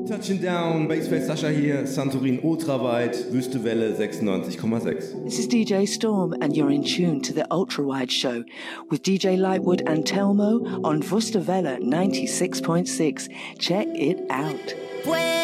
Touching down, Bassface Sascha hier, Santorin ultraweit, Wüstewelle 96,6. This is DJ Storm and you're in tune to the Ultrawide Show with DJ Lightwood and Telmo on Wüstewelle 96.6. Check it out.